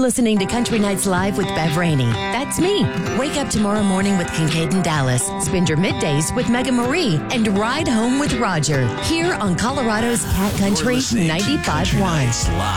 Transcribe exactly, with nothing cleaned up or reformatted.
listening to Country Nights Live with Bev Rainey. That's me. Wake up tomorrow morning with Kincaid and Dallas. Spend your middays with Mega Marie and ride home with Roger. Here on Colorado's Cat Country ninety-five point one.